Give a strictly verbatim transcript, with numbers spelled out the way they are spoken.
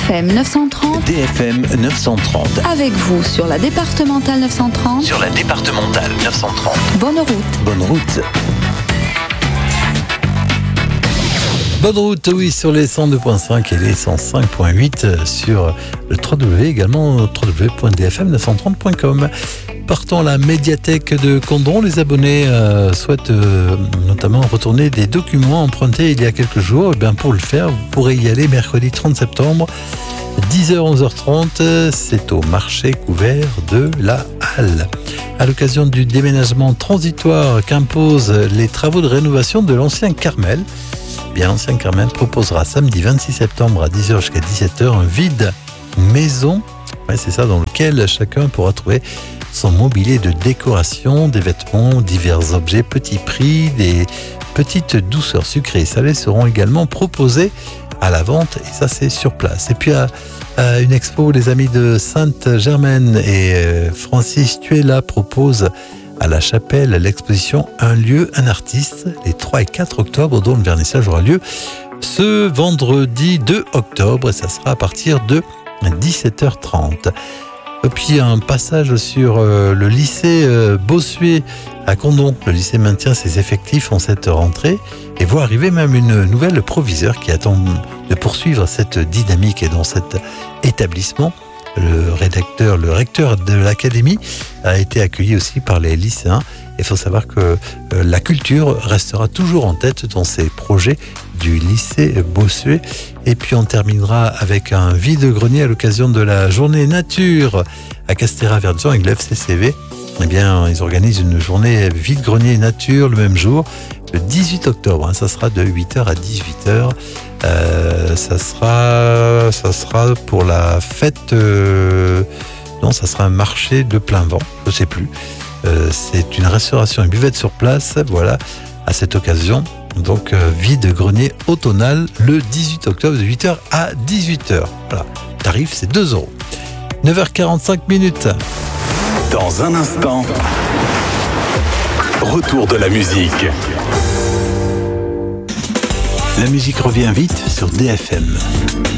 F M neuf cent trente. D F M neuf cent trente. Avec vous sur la départementale neuf cent trente. Sur la départementale neuf cent trente. Bonne route. Bonne route. Bonne route, oui, sur les cent deux virgule cinq et les cent cinq virgule huit sur le w également w w w point d f m neuf cent trente point com. Partons à la médiathèque de Condom. Les abonnés euh, souhaitent euh, notamment retourner des documents empruntés il y a quelques jours. Et bien pour le faire, vous pourrez y aller mercredi trente septembre, dix heures à onze heures trente. C'est au marché couvert de la Halle. À l'occasion du déménagement transitoire qu'imposent les travaux de rénovation de l'ancien Carmel, bien l'ancien Carmel proposera samedi vingt-six septembre à dix heures jusqu'à dix-sept heures un vide maison. Ouais, c'est ça, dans lequel chacun pourra trouver son mobilier de décoration, des vêtements, divers objets, petits prix, des petites douceurs sucrées et salées seront également proposées à la vente, et ça c'est sur place. Et puis à, à une expo, les amis de Sainte-Germaine et euh, Francis Tuella proposent à la Chapelle l'exposition Un lieu, un artiste, les trois et quatre octobre, dont le vernissage aura lieu ce vendredi deux octobre, et ça sera à partir de dix-sept heures trente. Et puis un passage sur euh, le lycée euh, Bossuet à Condom. Le lycée maintient ses effectifs en cette rentrée et voit arriver même une nouvelle proviseure qui attend de poursuivre cette dynamique. Et dans cet établissement, le rédacteur, le recteur de l'académie a été accueilli aussi par les lycéens. Il faut savoir que euh, la culture restera toujours en tête dans ces projets du lycée Bossuet. Et puis on terminera avec un vide-grenier à l'occasion de la journée nature à Castéra-Verdun avec le F C C V. Eh bien, ils organisent une journée vide-grenier nature le même jour, le dix-huit octobre. Hein, ça sera de huit heures à dix-huit heures. Euh, ça sera, ça sera pour la fête. Euh, non, ça sera un marché de plein vent. Je ne sais plus. Euh, c'est une restauration et buvette sur place. Voilà, à cette occasion. Donc, euh, vide-grenier automnal le dix-huit octobre de huit heures à dix-huit heures. Voilà, tarif c'est deux euros. neuf heures quarante-cinq minutes. Dans un instant, retour de la musique. La musique revient vite sur D F M.